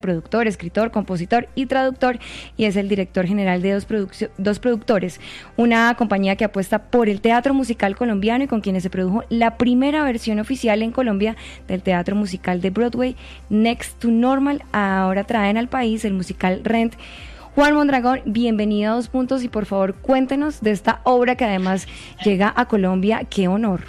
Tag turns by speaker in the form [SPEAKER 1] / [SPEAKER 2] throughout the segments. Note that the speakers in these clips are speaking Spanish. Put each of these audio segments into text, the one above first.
[SPEAKER 1] productor, escritor, compositor y traductor, y es el director general de Dos Productores, una compañía que apuesta por el teatro musical colombiano y con quienes se produjo la primera versión oficial en Colombia del teatro musical de Broadway, Next to Normal. Ahora traen al país el musical Rent. Juan Mondragón, bienvenido a Dos Puntos y por favor cuéntenos de esta obra que además llega a Colombia. ¡Qué honor!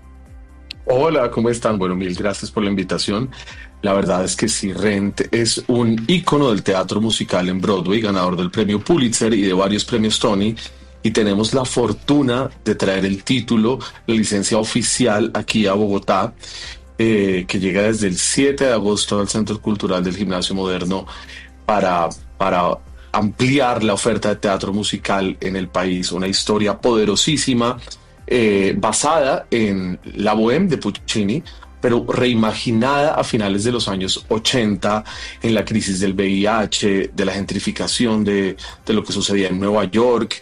[SPEAKER 2] Hola, ¿cómo están? Bueno, mil gracias por la invitación. La verdad es que sí, Rent es un ícono del teatro musical en Broadway, ganador del premio Pulitzer y de varios premios Tony, y tenemos la fortuna de traer el título, la licencia oficial aquí a Bogotá, que llega desde el 7 de agosto al Centro Cultural del Gimnasio Moderno para ampliar la oferta de teatro musical en el país. Una historia poderosísima, basada en La Bohème de Puccini, pero reimaginada a finales de los años 80, en la crisis del VIH, de la gentrificación de lo que sucedía en Nueva York,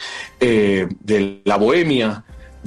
[SPEAKER 2] de la bohemia,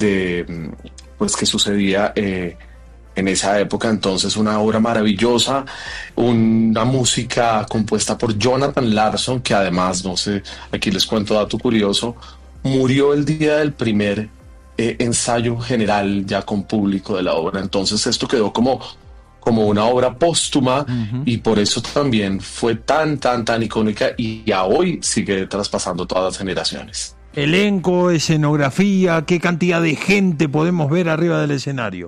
[SPEAKER 2] pues que sucedía en esa época. Entonces, una obra maravillosa, una música compuesta por Jonathan Larson, que además, no sé, aquí les cuento dato curioso, murió el día del primer ensayo general ya con público de la obra. Entonces esto quedó como una obra póstuma, y por eso también fue tan icónica y a hoy sigue traspasando todas las generaciones.
[SPEAKER 3] Elenco, escenografía, ¿qué cantidad de gente podemos ver arriba del escenario?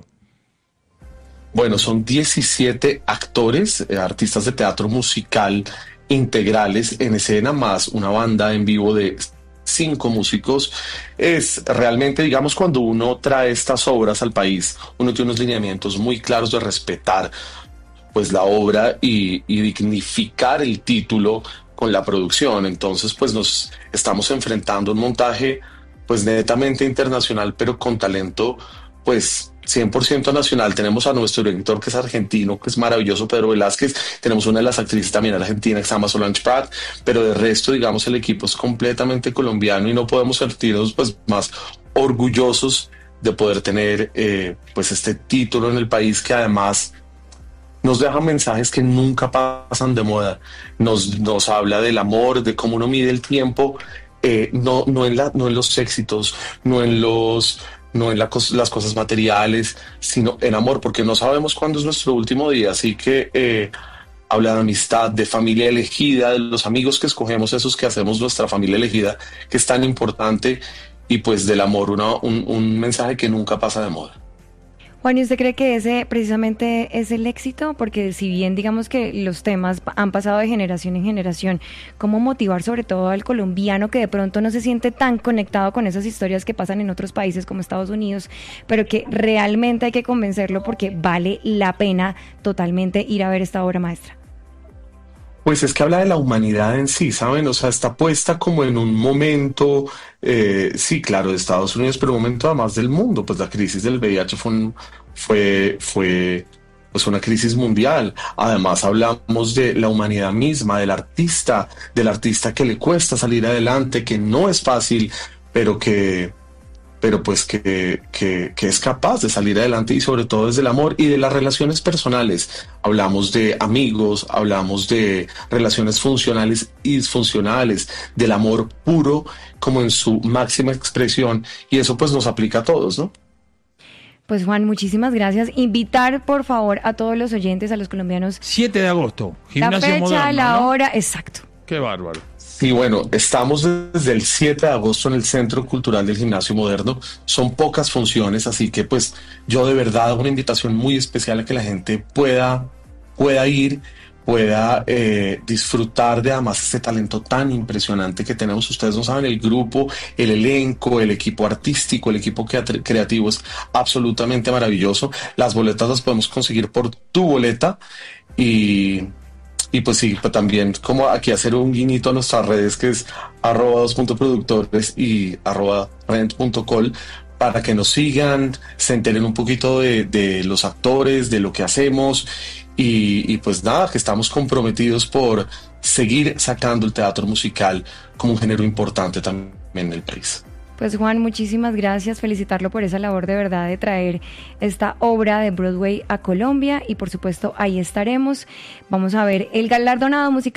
[SPEAKER 2] Bueno, son 17 actores, artistas de teatro musical integrales en escena, más una banda en vivo de 5 músicos. Es realmente, digamos, cuando uno trae estas obras al país, uno tiene unos lineamientos muy claros de respetar pues la obra y dignificar el título con la producción. Entonces pues nos estamos enfrentando a un montaje pues netamente internacional, pero con talento pues 100% nacional. Tenemos a nuestro director, que es argentino, que es maravilloso, Pedro Velázquez. Tenemos una de las actrices también argentina, que se llama Solange Prat, pero de resto, digamos, el equipo es completamente colombiano y no podemos sentirnos pues más orgullosos de poder tener pues este título en el país, que además nos deja mensajes que nunca pasan de moda. Nos habla del amor, de cómo uno mide el tiempo, no en los éxitos, no en las cosas materiales, sino en amor, porque no sabemos cuándo es nuestro último día. Así que habla de amistad, de familia elegida, de los amigos que escogemos, esos que hacemos nuestra familia elegida, que es tan importante, y pues del amor, un mensaje que nunca pasa de moda.
[SPEAKER 1] Juan, ¿y usted cree que ese precisamente es el éxito? Porque si bien digamos que los temas han pasado de generación en generación, ¿cómo motivar sobre todo al colombiano que de pronto no se siente tan conectado con esas historias que pasan en otros países como Estados Unidos, pero que realmente hay que convencerlo porque vale la pena totalmente ir a ver esta obra maestra?
[SPEAKER 2] Pues es que habla de la humanidad en sí, ¿saben? O sea, está puesta como en un momento, sí, claro, de Estados Unidos, pero un momento además del mundo. Pues la crisis del VIH fue pues una crisis mundial. Además hablamos de la humanidad misma, del artista que le cuesta salir adelante, que no es fácil, pero pues que es capaz de salir adelante, y sobre todo desde el amor y de las relaciones personales. Hablamos de amigos, hablamos de relaciones funcionales y disfuncionales, del amor puro como en su máxima expresión, y eso pues nos aplica a todos, ¿no?
[SPEAKER 1] Pues Juan, muchísimas gracias. Invitar por favor a todos los oyentes, a los colombianos.
[SPEAKER 3] 7 de agosto, Gimnasio
[SPEAKER 1] Moderno. La fecha,
[SPEAKER 3] Moderno,
[SPEAKER 1] la
[SPEAKER 3] ¿no?
[SPEAKER 1] hora, exacto.
[SPEAKER 3] Qué bárbaro.
[SPEAKER 2] Sí, bueno, estamos desde el 7 de agosto en el Centro Cultural del Gimnasio Moderno. Son pocas funciones, así que pues yo de verdad hago una invitación muy especial a que la gente pueda ir, pueda disfrutar de además este talento tan impresionante que tenemos. Ustedes no saben, el grupo, el elenco, el equipo artístico, el equipo creativo es absolutamente maravilloso. Las boletas las podemos conseguir por Tu Boleta, y pues sí, pues también como aquí hacer un guiñito a nuestras redes, que es @2.productores y @rent.col, para que nos sigan, se enteren un poquito de los actores, de lo que hacemos, y pues nada, que estamos comprometidos por seguir sacando el teatro musical como un género importante también en el país.
[SPEAKER 1] Pues Juan, muchísimas gracias, felicitarlo por esa labor de verdad de traer esta obra de Broadway a Colombia y por supuesto ahí estaremos. Vamos a ver el galardonado musical